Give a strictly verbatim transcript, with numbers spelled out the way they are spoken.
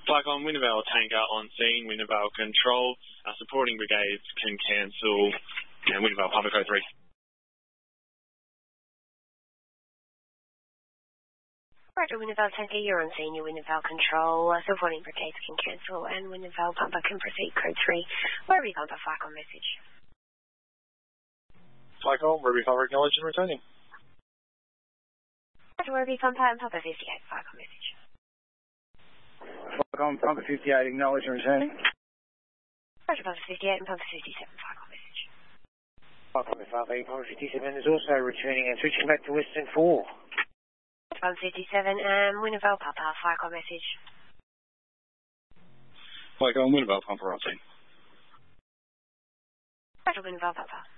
Flight on Winnipeg Tanker on scene, Winnipeg Control. Uh, supporting brigades can cancel, and Winnipeg Papa Code three. Roger, Winnipeg Tanker, you're on scene, you're Winnipeg Control. Uh, supporting brigades can cancel, and Winnipeg Papa can proceed Code three. Ruby Papa, Flight on message. Flight on, Ruby Papa acknowledged and returning. Roger, Ruby Papa and Papa fifty-eight, Flight on message. Flight on, Papa fifty-eight acknowledged and returning. Roger, Papa fifty-eight and Papa fifty-seven, Flight on message. Flight on, Papa fifty-seven is also returning and switching back to Western four. one fifty-seven, um, Winnipeg Papa, Flight on message. Flight on, Winnipeg Papa, on scene. Roger, Winnipeg Papa.